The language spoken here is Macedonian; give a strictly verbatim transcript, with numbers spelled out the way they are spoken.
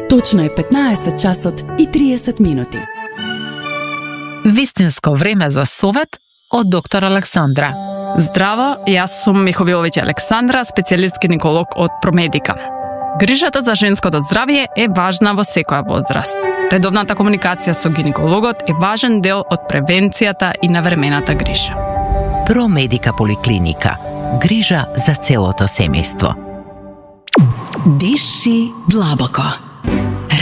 Точно е петнаесет часот и триесет минути. Вистинско време за совет од доктор Александра. Здраво, јас сум Миховиловиќ Александра, специјалист гинеколог од Промедика. Грижата за женското здравје е важна во секоја возраст. Редовната комуникација со гинекологот е важен дел од превенцијата и навремената грижа. Промедика поликлиника. Грижа за целото семејство. Диши длабоко.